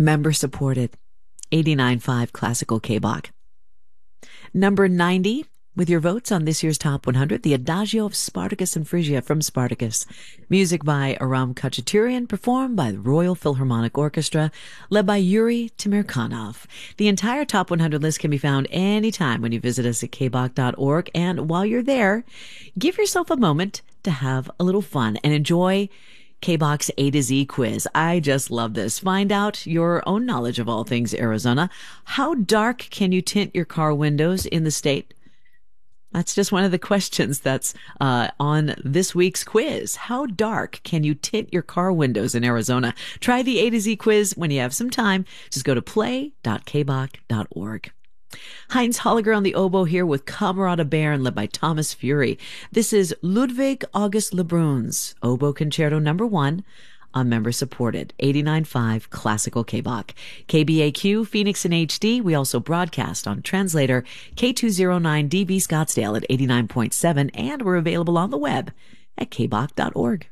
Member supported. 89.5 Classical K-Bach. Number 90, with your votes on this year's Top 100, the Adagio of Spartacus and Phrygia from Spartacus. Music by Aram Khachaturian, performed by the Royal Philharmonic Orchestra, led by Yuri Timirkanov. The entire Top 100 list can be found anytime when you visit us at kbach.org. And while you're there, give yourself a moment to have a little fun and enjoy K-Bach's A to Z quiz. I just love this. Find out your own knowledge of all things Arizona. How dark can you tint your car windows in the state? That's just one of the questions that's on this week's quiz. How dark can you tint your car windows in Arizona? Try the A to Z quiz when you have some time. Just go to play.kbach.org. Heinz Holliger on the oboe here with Camerata Bern, led by Thomas Fury. This is Ludwig August Lebrun's Oboe Concerto No. 1 on member-supported 89.5 Classical K-Bach. KBAQ, Phoenix in HD. We also broadcast on translator K209DB Scottsdale at 89.7, and we're available on the web at kbach.org.